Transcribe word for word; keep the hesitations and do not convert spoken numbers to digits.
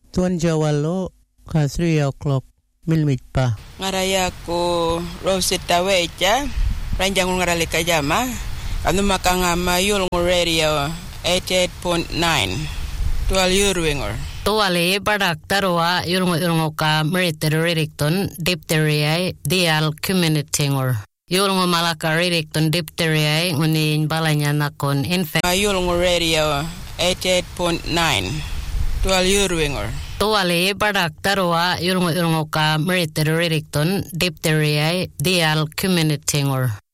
Tuan Jawalo ka three o'clock milmit pa. Ngaraya ko Rosetta Weja, ranjang ngarali ka jama, kanu makangama yulong radio eighty-eight point nine. Tual yurwingor. Tuali badak tarwa yulong yulong ka meriter redikton diphtheria dial communitingor. Yulong malaka redikton diphtheria ngunin balanya nakon infect. Yulong radio eighty-eight point nine. Tual yurwingor. Tuali badak tarwa yulong yulong ka meriter redikton diphtheria dial communitingor.